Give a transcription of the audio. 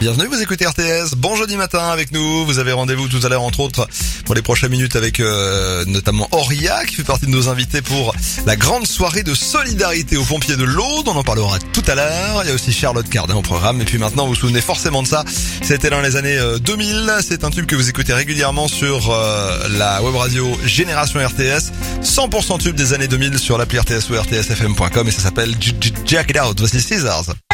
bienvenue, vous écoutez RTS. Bon jeudi matin avec nous. Vous avez rendez-vous tout à l'heure entre autres pour les prochaines minutes avec notamment Auria qui fait partie de nos invités pour la grande soirée de solidarité aux pompiers de l'Aude. On en parlera tout à l'heure. Il y a aussi Charlotte Cardin au programme. Et puis maintenant, vous vous souvenez forcément de ça. C'était dans les années 2000. C'est un tube que vous écoutez régulièrement sur la web radio Génération RTS. 100% tube des années 2000 sur l'appli RTS ou rtsfm.com et ça s'appelle Jack It Out. Voici Scissors.